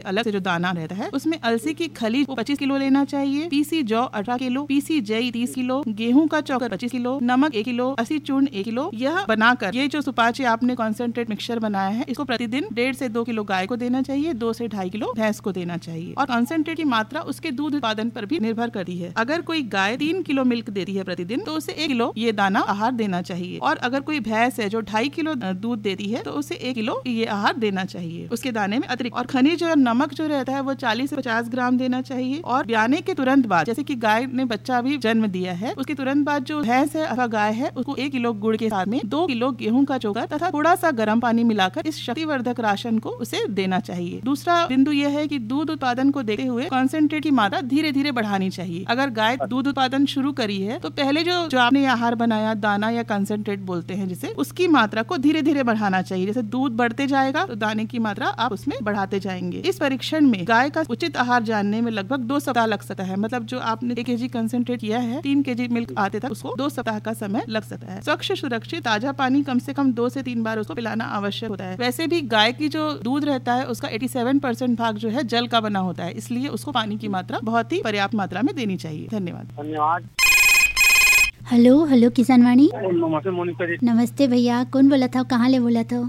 अलग से जो दाना रहता है उसमें अलसी की खली 25 किलो लेना चाहिए, पीसी जौ 18 किलो, पीसी जई 30 किलो, गेहूं का चौकर 25 किलो, नमक 1 किलो, असी चूर्ण 1 किलो। यह बनाकर ये जो सुपाच्य आपने कॉन्सेंट्रेट मिक्सचर बनाया है इसको प्रतिदिन 1.5 से 2 किलो गाय को देना चाहिए, 2 से 2.5 किलो भैंस को देना चाहिए। और कॉन्सेंट्रेट की मात्रा उसके दूध उत्पादन पर भी निर्भर करती है। अगर कोई गाय 3 किलो मिल्क देती है प्रतिदिन तो उसे 1 किलो ये दाना आहार देना चाहिए, और अगर कोई भैंस है जो 2.5 किलो दूध देती है तो उसे 1 किलो ये आहार देना चाहिए उसके दाने में अतिरिक्त। और खनिज और नमक जो रहता है वो 40 से 50 ग्राम देना चाहिए। और ब्याने के तुरंत बाद, जैसे कि गाय ने बच्चा भी जन्म दिया है, उसके तुरंत बाद जो भैंस है अथवा गाय है उसको 1 किलो गुड़ के साथ में 2 किलो गेहूं का चोकर तथा थोड़ा सा गर्म पानी मिलाकर इस शक्तिवर्धक राशन को उसे देना चाहिए। दूसरा बिंदु यह है कि दूध उत्पादन को देखते हुए कॉन्सेंट्रेट की मात्रा धीरे धीरे बढ़ानी चाहिए। अगर गाय दूध उत्पादन शुरू करी है तो पहले जो आपने आहार बनाया दाना या कॉन्सेंट्रेट बोलते हैं जिसे, उसकी मात्रा को धीरे धीरे बढ़ाना चाहिए। जैसे दूध बढ़ते जाएगा तो दाने की मात्रा आप उसमें बढ़ाते जाएंगे। इस परीक्षण में गाय का उचित आहार जानने में लगभग 2 सप्ताह लग सकता है। मतलब जो आपने 1 kg कंसेंट्रेट किया है 3 kg मिल्क आते तक उसको 2 सप्ताह का समय लग सकता है। स्वच्छ सुरक्षित ताजा पानी कम से कम 2 से 3 बार उसको पिलाना आवश्यक होता है। वैसे भी गाय की जो दूध रहता है उसका 87% भाग जो है जल का बना होता है, इसलिए उसको पानी की मात्रा बहुत ही पर्याप्त मात्रा में देनी चाहिए। धन्यवाद। हेलो हेलो किसान वाणी। नमस्ते मोनिका जी। नमस्ते भैया, कौन बोला था, कहाँ ले बोला था?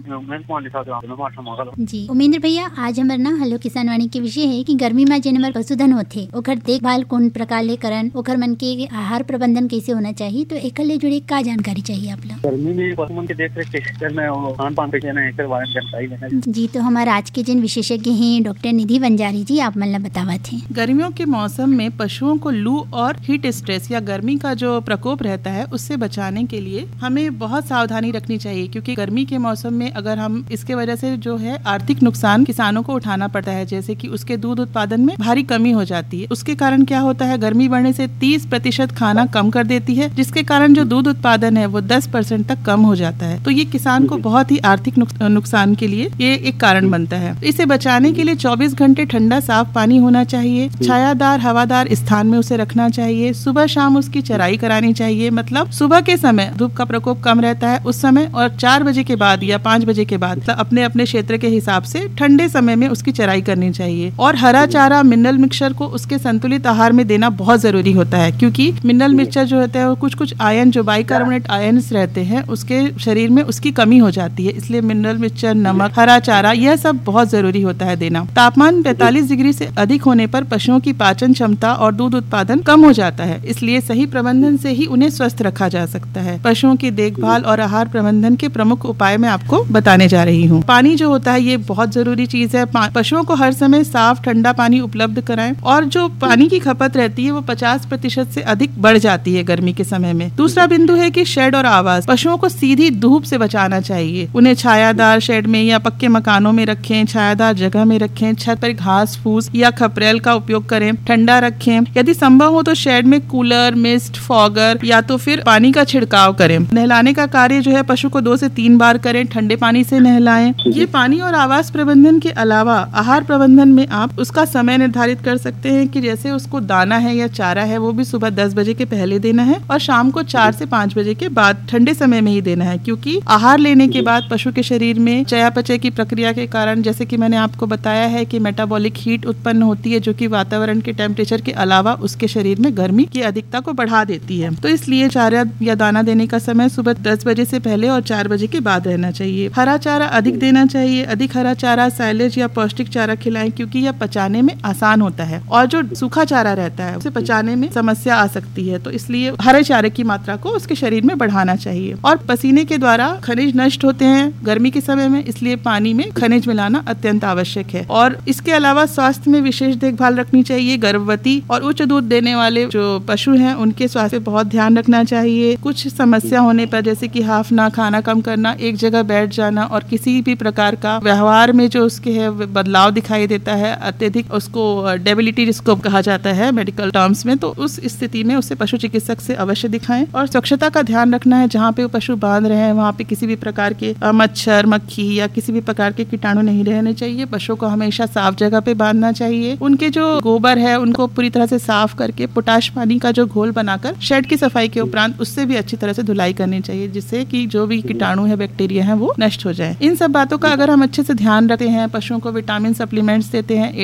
जी उमेंद्र भैया, आज हमारे ना हेलो किसान वाणी के विषय है कि गर्मी में जिन हमारे पशुधन होते ओकर देखभाल कौन प्रकार ले करन, ओकर मन के आहार प्रबंधन कैसे होना चाहिए, तो एक ले जुड़े का जानकारी चाहिए आप लोग? गर्मी में पशुओं के देख रेख कैसे करना है, खान पान कैसे करना है, इसके बारे में जानकारी लेना। जी तो हमारे आज के जिन विशेषज्ञ हैं डॉक्टर निधि बंजारी जी, आप मतलब बतावा थे। गर्मियों के मौसम में पशुओं को लू और हीट स्ट्रेस या गर्मी का जो प्रकोप रहता है उससे बचाने के लिए हमें बहुत सावधानी रखनी चाहिए, क्योंकि गर्मी के मौसम में अगर हम इसके वजह से जो है आर्थिक नुकसान किसानों को उठाना पड़ता है, जैसे कि उसके दूध उत्पादन में भारी कमी हो जाती है। उसके कारण क्या होता है, गर्मी बढ़ने से 30% खाना कम कर देती है, जिसके कारण जो दूध उत्पादन है वो 10% तक कम हो जाता है। तो ये किसान को बहुत ही आर्थिक नुकसान के लिए ये एक कारण बनता है। इसे बचाने के लिए 24 घंटे ठंडा साफ पानी होना चाहिए, छायादार हवादार स्थान में उसे रखना चाहिए, सुबह शाम उसकी चराई करानी चाहिए। मतलब सुबह के समय धूप का प्रकोप कम रहता है उस समय, और 4 बजे के बाद या 5 बजे के बाद मतलब अपने अपने क्षेत्र के हिसाब से ठंडे समय में उसकी चराई करनी चाहिए। और हरा चारा मिनरल मिक्सचर को उसके संतुलित आहार में देना बहुत जरूरी होता है, क्योंकि मिनरल मिक्सचर जो होता है वो कुछ आयन जो बाइकार्बोनेट आयन्स रहते हैं उसके शरीर में उसकी कमी हो जाती है, इसलिए मिनरल मिक्सचर, नमक, हरा चारा यह सब बहुत जरूरी होता है देना। तापमान 45 डिग्री से अधिक होने पर पशुओं की पाचन क्षमता और दूध उत्पादन कम हो जाता है, इसलिए सही प्रबंधन से ही उन्हें स्वस्थ रखा जा सकता है। पशुओं की देखभाल और आहार प्रबंधन के प्रमुख उपाय मैं आपको बताने जा रही हूँ। पानी जो होता है ये बहुत जरूरी चीज है। पशुओं को हर समय साफ ठंडा पानी उपलब्ध कराएं, और जो पानी की खपत रहती है वो 50% से अधिक बढ़ जाती है गर्मी के समय में। दूसरा बिंदु है कि शेड और आवास, पशुओं को सीधी धूप से बचाना चाहिए। उन्हें छायादार शेड में या पक्के मकानों में रखें, छायादार जगह में रखें, छत पर घास फूस या खपरेल का उपयोग करें, ठंडा रखें। यदि संभव हो तो शेड में कूलर, मिस्ट, फॉगर या तो फिर पानी का छिड़काव करें। नहलाने का कार्य जो है पशु को 2 से 3 बार करें, ठंडे पानी से नहलाएं। ये पानी और आवास प्रबंधन के अलावा आहार प्रबंधन में आप उसका समय निर्धारित कर सकते हैं कि जैसे उसको दाना है या चारा है वो भी सुबह 10 बजे के पहले देना है और शाम को 4 से 5 बजे के बाद ठंडे समय में ही देना है, क्योंकि आहार लेने के बाद पशु के शरीर में चयापचय की प्रक्रिया के कारण, जैसे कि मैंने आपको बताया है कि मेटाबॉलिक हीट उत्पन्न होती है, जो कि वातावरण के टेम्परेचर के अलावा उसके शरीर में गर्मी की अधिकता को बढ़ा देती है। तो इसलिए चारा या दाना देने का समय सुबह 10 बजे से पहले और 4 बजे के बाद रहना चाहिए। हरा चारा अधिक देना चाहिए। अधिक हरा चारा, साइलेज या पौष्टिक चारा खिलाएं, क्योंकि यह पचाने में आसान होता है, और जो सूखा चारा रहता है उसे पचाने में समस्या आ सकती है। तो इसलिए हरे चारे की मात्रा को उसके शरीर में बढ़ाना चाहिए। और पसीने के द्वारा खनिज नष्ट होते हैं गर्मी के समय में, इसलिए पानी में खनिज मिलाना अत्यंत आवश्यक है। और इसके अलावा स्वास्थ्य में विशेष देखभाल रखनी चाहिए। गर्भवती और उच्च दूध देने वाले जो पशु हैं उनके स्वास्थ्य पे बहुत ध्यान रखना चाहिए। कुछ समस्या होने पर, जैसे कि हाफना, खाना कम करना, एक जगह बैठ जाना और किसी भी प्रकार का व्यवहार में जो उसके है बदलाव दिखाई देता है, अत्यधिक उसको डेबिलिटी जिसको कहा जाता है मेडिकल टर्म्स में, तो उस स्थिति में उसे पशु चिकित्सक से अवश्य दिखाएं। और स्वच्छता का ध्यान रखना है। जहाँ पे वो पशु बांध रहे हैं वहाँ पे किसी भी प्रकार के मच्छर, मक्खी या किसी भी प्रकार के कीटाणु नहीं रहने चाहिए। पशु को हमेशा साफ जगह पे बांधना चाहिए। उनके जो गोबर है उनको पूरी तरह से साफ करके पोटाश पानी का जो घोल बनाकर शेड की सफाई के उपरांत उससे भी अच्छी तरह से धुलाई करनी चाहिए, जिससे कि जो भी कीटाणु है, बैक्टीरिया है, वो नष्ट हो जाए। इन सब बातों का अगर हम अच्छे से ध्यान रखते हैं, पशुओं को विटामिन सप्लीमेंट्स देते हैं,